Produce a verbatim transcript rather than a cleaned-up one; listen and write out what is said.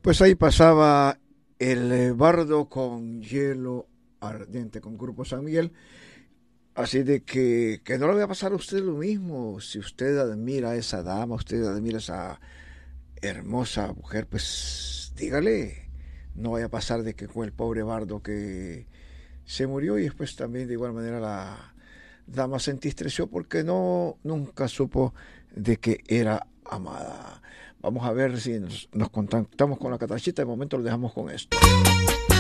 Pues ahí pasaba el eh, bardo con hielo ardiente con Grupo San Miguel. Así de que, que no le va a pasar a usted lo mismo. Si usted admira a esa dama, usted admira a esa hermosa mujer, pues dígale. No vaya a pasar de que con el pobre bardo que se murió y después también de igual manera la dama se entristeció porque no nunca supo de que era amada. Vamos a ver si nos, nos contactamos con la catachita. De momento lo dejamos con esto.